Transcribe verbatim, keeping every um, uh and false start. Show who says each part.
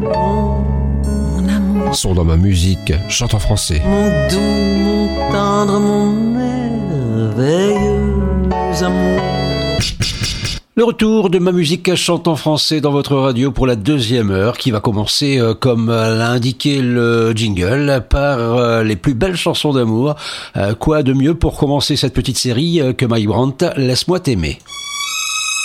Speaker 1: mon amour,
Speaker 2: sont dans ma musique, chante en français.
Speaker 1: mon doux, mon tendre, mon merveilleux amour.
Speaker 3: Le retour de ma musique chante en français dans votre radio pour la deuxième heure qui va commencer, euh, comme l'a indiqué le jingle, par euh, les plus belles chansons d'amour. Euh, quoi de mieux pour commencer cette petite série euh, que My Brandt, Laisse-moi t'aimer.